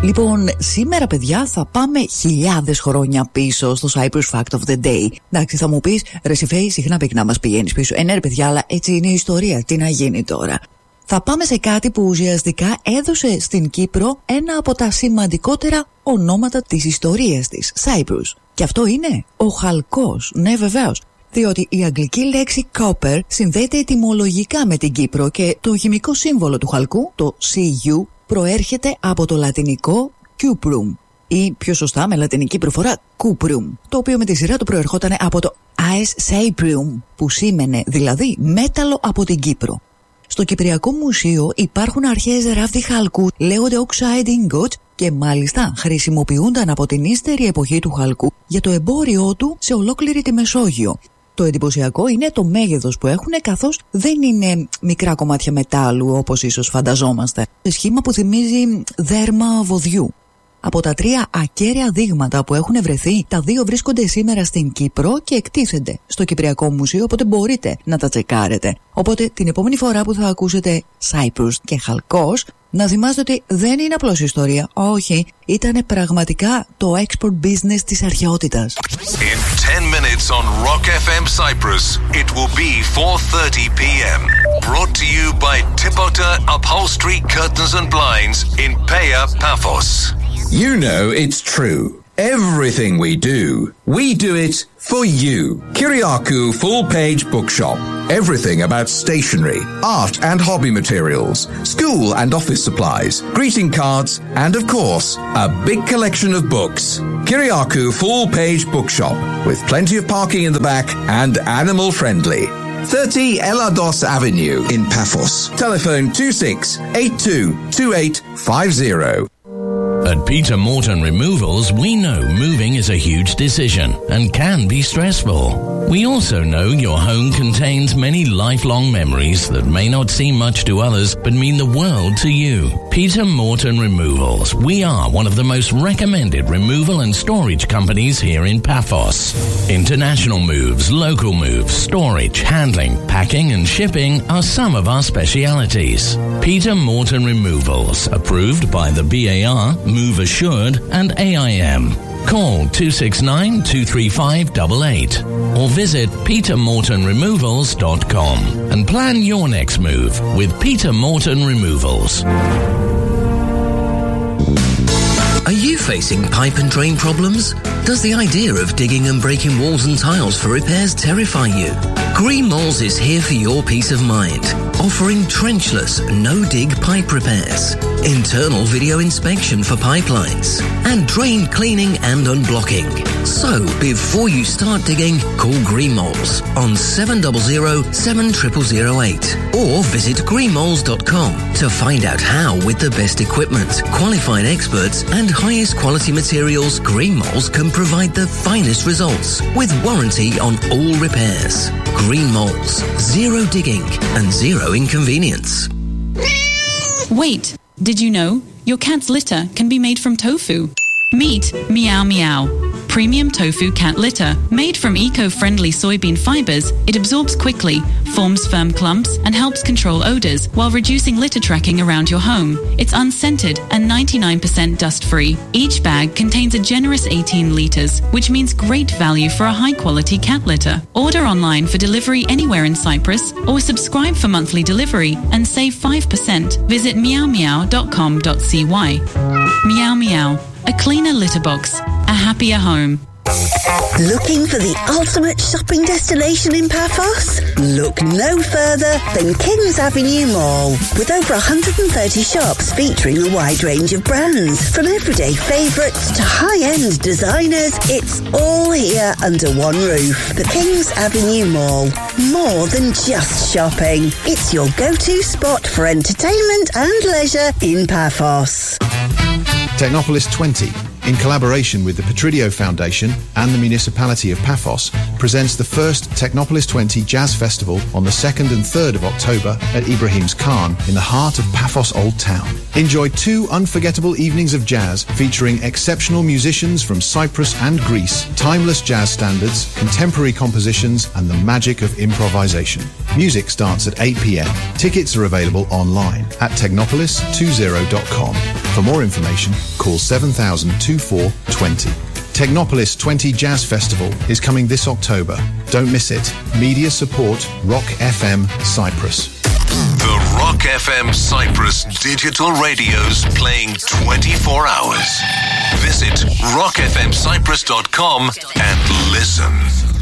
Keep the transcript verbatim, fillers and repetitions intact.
Λοιπόν, σήμερα παιδιά θα πάμε χιλιάδες χρόνια πίσω στο Cyprus Fact of the Day. Εντάξει, θα μου πεις, ρε Σιφέη, συχνά πυκνά μας πηγαίνεις πίσω. Ε, ναι, ρε παιδιά, αλλά έτσι είναι η ιστορία. Τι να γίνει τώρα. Θα πάμε σε κάτι που ουσιαστικά έδωσε στην Κύπρο ένα από τα σημαντικότερα ονόματα της ιστορίας της, Cyprus. Και αυτό είναι ο χαλκός. Ναι, βεβαίως. Διότι η αγγλική λέξη copper συνδέεται ετυμολογικά με την Κύπρο και το χημικό σύμβολο του χαλκού, το Cu, προέρχεται από το λατινικό cuprum ή πιο σωστά με λατινική προφορά cuprum, το οποίο με τη σειρά του προερχόταν από το aes cyprium, που σήμαινε δηλαδή μέταλλο από την Κύπρο. Στο Κυπριακό Μουσείο υπάρχουν αρχαίες ράφτη χαλκού, λέγονται oxide ingots και μάλιστα χρησιμοποιούνταν από την ύστερη εποχή του χαλκού για το εμπόριό του σε ολόκληρη τη Μεσόγειο. Το εντυπωσιακό είναι το μέγεθος που έχουν, καθώς δεν είναι μικρά κομμάτια μετάλλου όπως ίσως φανταζόμαστε. Σχήμα που θυμίζει δέρμα βοδιού. Από τα τρία ακέραια δείγματα που έχουν βρεθεί, τα δύο βρίσκονται σήμερα στην Κύπρο και εκτίθενται στο Κυπριακό Μουσείο, οπότε μπορείτε να τα τσεκάρετε. Οπότε την επόμενη φορά που θα ακούσετε Cyprus και χαλκός, να θυμάστε ότι δεν είναι απλώς ιστορία. Όχι, ήτανε πραγματικά το export business της αρχαιότητας. In ten minutes on Rock εφ εμ Cyprus, it will be four thirty p.m. Brought to you by Tipota Upholstery Curtains and Blinds in Pea, Paphos. You know it's true. Everything we do, we do it for you. Kyriakou Full-Page Bookshop. Everything about stationery, art and hobby materials, school and office supplies, greeting cards, and of course, a big collection of books. Kyriakou Full-Page Bookshop, with plenty of parking in the back and animal friendly. thirty Elados Avenue in Paphos. Telephone two six eight two two eight five zero. At Peter Morton Removals, we know moving is a huge decision and can be stressful. We also know your home contains many lifelong memories that may not seem much to others but mean the world to you. Peter Morton Removals. We are one of the most recommended removal and storage companies here in Paphos. International moves, local moves, storage, handling, packing and shipping are some of our specialities. Peter Morton Removals, approved by the B A R, Move Assured and A I M. Call two six nine two three five eight eight or visit peter morton removals dot com and plan your next move with Peter Morton Removals. Are you facing pipe and drain problems? Does the idea of digging and breaking walls and tiles for repairs terrify you? Green Moles is here for your peace of mind, offering trenchless, no-dig pipe repairs, internal video inspection for pipelines, and drain cleaning and unblocking. So, before you start digging, call Green Moles on seven hundred seven zero zero zero eight or visit green moles dot com to find out how, with the best equipment, qualified experts, and highest quality materials, Green Moles can provide the finest results with warranty on all repairs. Green Moles. Zero digging and zero inconvenience. Wait, did you know your cat's litter can be made from tofu? Meet Meow Meow. Premium tofu cat litter. Made from eco-friendly soybean fibers, it absorbs quickly, forms firm clumps, and helps control odors while reducing litter tracking around your home. It's unscented and ninety-nine percent dust-free. Each bag contains a generous eighteen litres, which means great value for a high-quality cat litter. Order online for delivery anywhere in Cyprus or subscribe for monthly delivery and save five percent. Visit meow meow dot com dot c y. Meow Meow. A cleaner litter box. A happier home. Looking for the ultimate shopping destination in Paphos? Look no further than Kings Avenue Mall. With over one hundred thirty shops featuring a wide range of brands. From everyday favourites to high-end designers, it's all here under one roof. The Kings Avenue Mall. More than just shopping. It's your go-to spot for entertainment and leisure in Paphos. Technopolis twenty, in collaboration with the Petridio Foundation and the municipality of Paphos, presents the first Technopolis twenty Jazz Festival on the second and third of October at Ibrahim's Khan in the heart of Paphos Old Town. Enjoy two unforgettable evenings of jazz featuring exceptional musicians from Cyprus and Greece, timeless jazz standards, contemporary compositions, and the magic of improvisation. Music starts at eight p.m. Tickets are available online at technopolis twenty dot com. For more information, call seven thousand twenty-four twenty. Technopolis twenty Jazz Festival is coming this October. Don't miss it. Media support Rock F M Cyprus. The Rock F M Cyprus digital radios playing twenty-four hours. Visit rock f m cyprus dot com and listen.